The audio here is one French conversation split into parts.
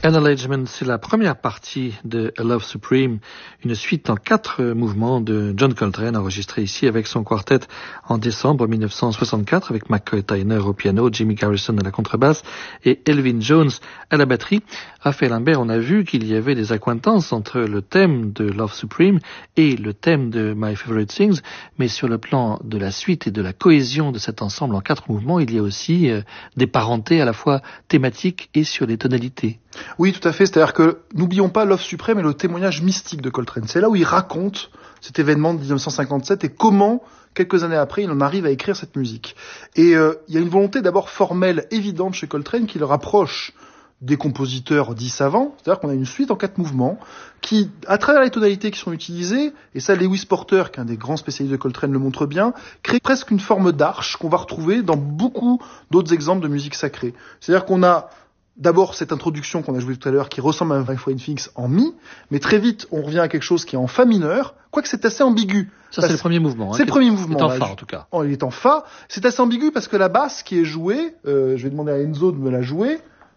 Acknowledgement, c'est la première partie de A Love Supreme, une suite en 4 mouvements de John Coltrane, enregistré ici avec son quartet en décembre 1964, avec McCoy Tyner au piano, Jimmy Garrison à la contrebasse et Elvin Jones à la batterie. Raphaël Imbert, on a vu qu'il y avait des accointances entre le thème de Love Supreme et le thème de My Favorite Things, mais sur le plan de la suite et de la cohésion de cet ensemble en 4 mouvements, il y a aussi des parentés à la fois thématiques et sur les tonalités. Oui, tout à fait. C'est-à-dire que, n'oublions pas, Love Supreme est le témoignage mystique de Coltrane. C'est là où il raconte cet événement de 1957 et comment, quelques années après, il en arrive à écrire cette musique. Et il y a une volonté d'abord formelle évidente chez Coltrane qui le rapproche des compositeurs dits savants. C'est-à-dire qu'on a une suite en 4 mouvements qui, à travers les tonalités qui sont utilisées, et ça Lewis Porter, qui est un des grands spécialistes de Coltrane, le montre bien, crée presque une forme d'arche qu'on va retrouver dans beaucoup d'autres exemples de musique sacrée. C'est-à-dire qu'on a d'abord cette introduction qu'on a jouée tout à l'heure qui ressemble à un My Favorite Things en mi, mais très vite on revient à quelque chose qui est en fa mineur, quoique c'est assez ambigu. Ça c'est le premier mouvement. C'est le premier mouvement. Il est en fa en tout cas. Il est en fa. C'est assez ambigu parce que la basse qui est jouée, je vais demander à Enzo de me la jouer.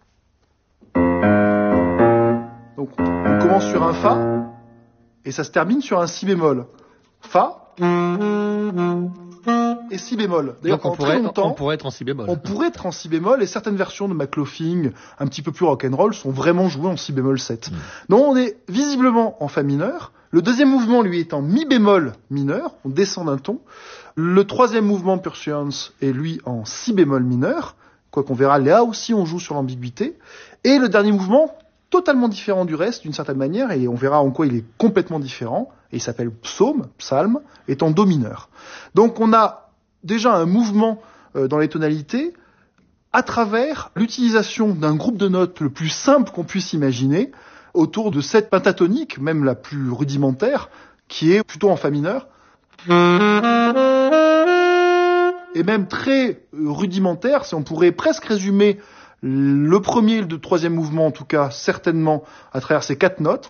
Donc on commence sur un fa et ça se termine sur un si bémol. Fa et si bémol. D'ailleurs, on pourrait être en si bémol. On pourrait être en si bémol et certaines versions de McLaughlin, un petit peu plus rock'n'roll, sont vraiment jouées en si bémol 7. Donc on est visiblement en fa mineur. Le deuxième mouvement, lui, est en mi bémol mineur. On descend d'un ton. Le troisième mouvement, Pursuance, est lui en si bémol mineur. Quoi qu'on verra, là aussi on joue sur l'ambiguïté. Et le dernier mouvement, totalement différent du reste d'une certaine manière, et on verra en quoi il est complètement différent, et il s'appelle psalm, est en do mineur. Donc on a déjà un mouvement dans les tonalités à travers l'utilisation d'un groupe de notes le plus simple qu'on puisse imaginer autour de cette pentatonique, même la plus rudimentaire, qui est plutôt en fa mineur. Et même très rudimentaire, si on pourrait presque résumer le premier et le troisième mouvement, en tout cas, certainement, à travers ces 4 notes.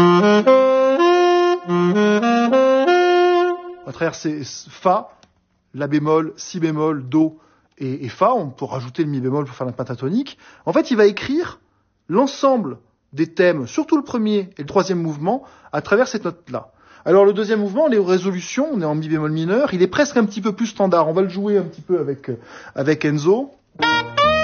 À travers ces fa, la bémol, si bémol, do et fa, on peut rajouter le mi bémol pour faire la pentatonique. En fait, il va écrire l'ensemble des thèmes, surtout le premier et le troisième mouvement, à travers cette note-là. Alors le deuxième mouvement, les résolutions, on est en mi bémol mineur, il est presque un petit peu plus standard. On va le jouer un petit peu avec Enzo.